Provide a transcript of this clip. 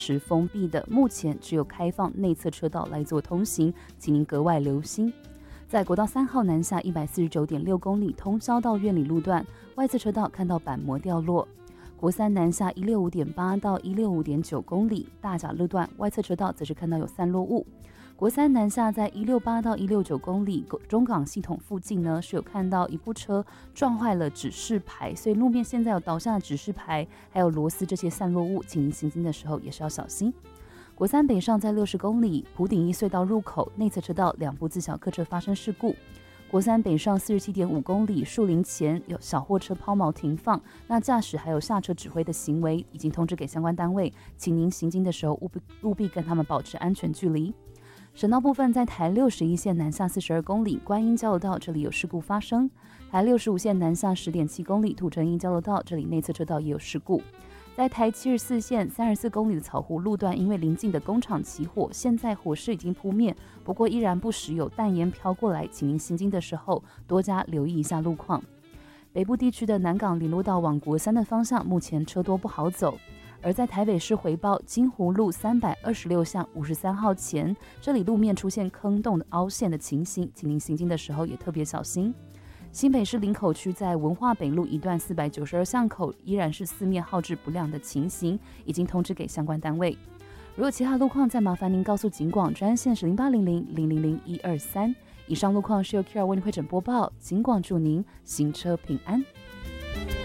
是封闭的，目前只有开放内侧车道来做通行，请您格外留心。在国道3号南下149.6公里通霄到苑里路段，外侧车道看到板模掉落。国3南下165.8到165.9公里，大甲路段外侧车道则是看到有散落物。国3南下在168到169公里，中港系统附近呢是有看到一部车撞坏了指示牌，所以路面现在有倒下的指示牌，还有螺丝这些散落物，请您行经的时候也是要小心。国3北上在60公里，埔顶一隧道入口内侧车道2部自小客车发生事故。国3北上47.5公里，树林前有小货车抛锚停放，那驾驶还有下车指挥的行为已经通知给相关单位，请您行经的时候务必跟他们保持安全距离。省道部分在台61线南下42公里，观音交流道这里有事故发生。台65线南下10.7公里，土城一交流道这里内侧车道也有事故。在台74线34公里的草湖路段，因为邻近的工厂起火，现在火势已经扑灭，不过依然不时有淡烟飘过来，请您行经的时候多加留意一下路况。北部地区的南港联络道往国3的方向，目前车多不好走。而在台北市回报金湖路326巷53号前，这里路面出现坑洞的凹陷的情形，请您行经的时候也特别小心。新北市林口区在文化北路一段492巷口依然是四面号志不亮的情形，已经通知给相关单位。如果其他路况，再麻烦您告诉警广专线是0800-000-123。以上路况是由 QR 为您会诊播报，警广祝您行车平安。